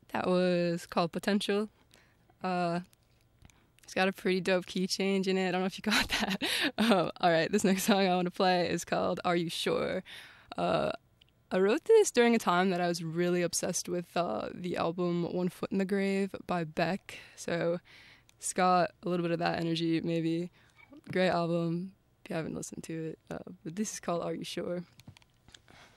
That was called Potential. Uh, it's got a pretty dope key change in it. I don't know if you got that. All right, this next song I want to play is called Are You Sure? Uh, I wrote this during a time that I was really obsessed with the album One Foot in the Grave by Beck. So it's got a little bit of that energy, maybe. Great album if you haven't listened to it. But this is called Are You Sure?